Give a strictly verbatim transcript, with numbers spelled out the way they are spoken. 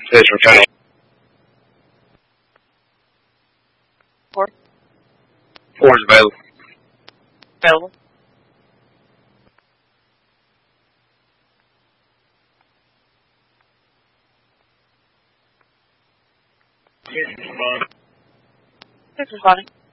This is returning. Four. Four is available. Available. Six responding. Six responding.